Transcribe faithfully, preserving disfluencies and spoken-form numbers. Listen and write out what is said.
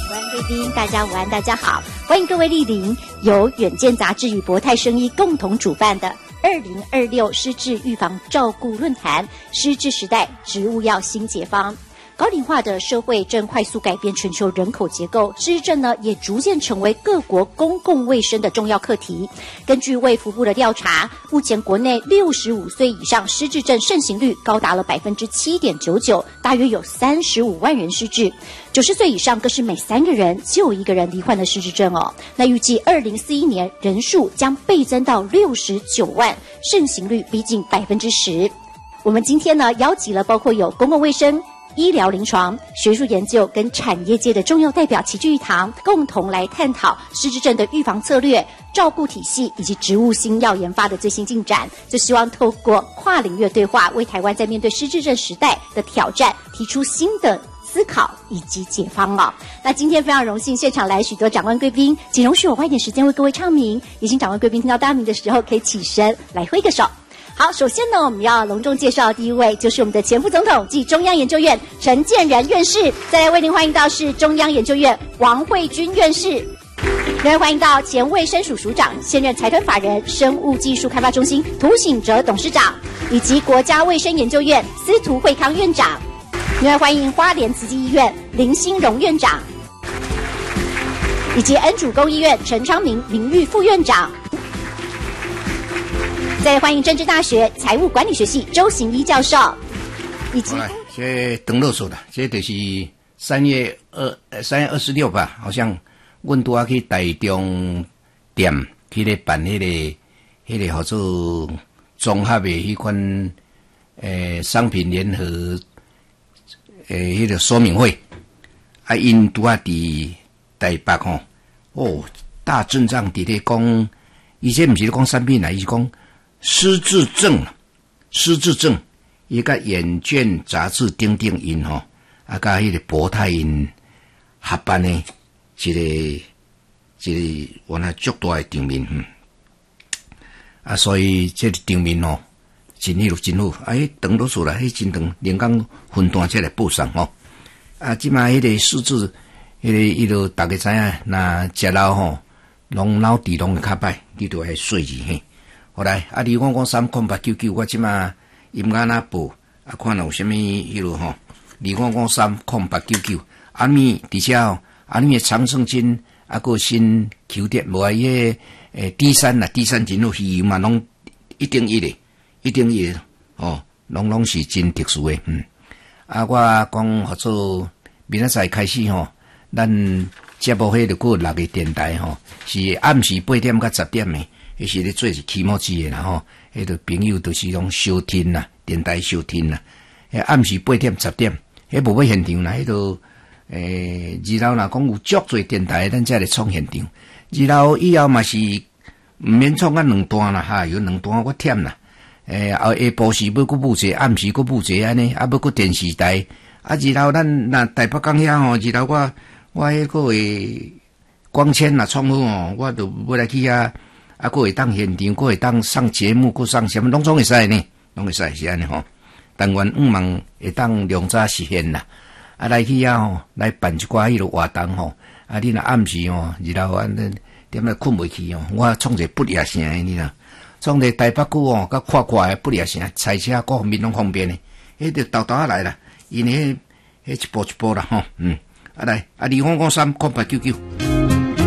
午安贵宾，大家午安，大家好，欢迎各位莅临由远见杂志与博泰生医共同主办的二零二六失智预防照顾论坛，失智时代植物药新解方。高龄化的社会正快速改变全球人口结构，失智症呢也逐渐成为各国公共卫生的重要课题。根据卫福部的调查，目前国内六十五岁以上失智症盛行率高达了 百分之七点九九， 大约有三十五万人失智。九十岁以上更是每三个人就有一个人罹患了失智症哦。那预计二零四一年人数将倍增到六十九万，盛行率逼近 百分之十。我们今天呢邀集了包括有公共卫生、医疗临床、学术研究跟产业界的重要代表齐聚一堂，共同来探讨失智症的预防策略、照顾体系以及植物新药研发的最新进展。就希望透过跨领域对话，为台湾在面对失智症时代的挑战提出新的思考以及解方哦。那今天非常荣幸，现场来许多长官贵宾，请容许我花一点时间为各位唱名。也请长官贵宾听到大名的时候，可以起身来挥个手。好，首先呢，我们要隆重介绍的第一位就是我们的前副总统暨中央研究院陈建仁院士，再来为您欢迎到是中央研究院王惠君院士，另外欢迎到前卫生署署长、现任财团法人生物技术开发中心涂醒哲董事长，以及国家卫生研究院司徒惠康院长，另外欢迎花莲慈济医院林兴荣院长，以及恩主公医院陈昌明名誉副院长。再来欢迎政治大学财务管理学系周行一教授，以及这登录数的，这就是三月二三月二十六吧，好像阮拄啊去台中店去咧办迄、那个迄、那个叫做综合的迄款诶商品联合诶迄、那个说明会，啊因拄啊伫台北吼，哦大阵仗伫咧讲，以前毋是咧讲产品啦，伊是讲失智症，失智症，伊甲眼卷杂志顶顶因吼，啊，甲迄个博泰因合办的一个一个原来足大的场面，嗯，啊，所以这个场面吼，真迄落真好，啊，迄长多数啦，迄真长，连讲分段才来补上吼，啊，即卖迄个失智，迄、那个迄落大家知影，若食老吼，拢脑智拢会较歹，你都爱细字嘿。后来啊，二五五三空八九九，我即马音乐那报啊，看有啥物迄落吼，二五五三空八九九，啊咪而且哦，啊咪长胜金啊个新球店，无啊伊个诶 D 三啦 ，D 三真好鱼嘛，拢一定一的，一定一的哦，拢拢是真特殊的，嗯。啊，我讲合作明仔载开始吼，咱节目迄个个六个电台吼，是暗时八点到十点的。迄是咧做是起毛机的啦吼，迄个朋友都是拢收听啦，电台收听啦。迄暗时八点十点，迄无要现场啦，迄个诶，二楼若讲有足侪电台，咱才来创现场。二楼以后嘛是毋免创啊两段啦，哈，有两段我忝啦。诶，后下晡时要搁补者，暗时搁补者安尼，啊要搁电视台。啊，二楼咱若台北港遐吼，二楼我我迄个会光纤若创好哦，我就要来去遐。啊，佫会当现场，佫会当上节目，佫上什么，拢总会使呢，拢会使是安尼吼。但愿五望会当量早实现啦。啊，来去啊吼，来办一寡迄落活动吼。啊，你若暗时吼，二楼安尼点仔困袂去哦。我创一个不夜城的你啦，创一个台北区哦，甲快快的不夜城，赛车各方面拢方便的。迄就豆豆啊来啦，因迄迄一步一步啦吼，嗯，啊来，啊二五五三空八九九。